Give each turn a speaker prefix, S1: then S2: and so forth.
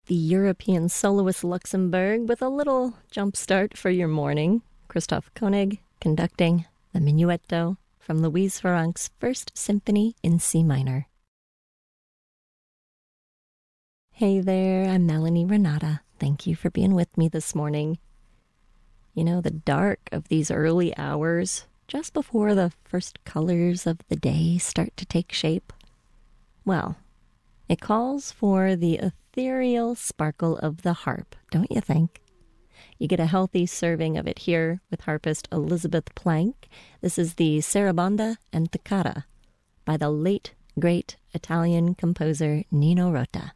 S1: the European soloist Luxembourg with a little jump start for your morning. Christoph Koenig conducting the Minuetto from Louise Farrenc's First Symphony in C minor. Hey there, I'm Melanie Renata. Thank you for being with me this morning. You know, the dark of these early hours, just before the first colors of the day start to take shape, well, it calls for the ethereal sparkle of the harp, don't you think? You get a healthy serving of it here with harpist Elizabeth Plank. This is the Sarabanda and Toccata by the late, great Italian composer Nino Rota.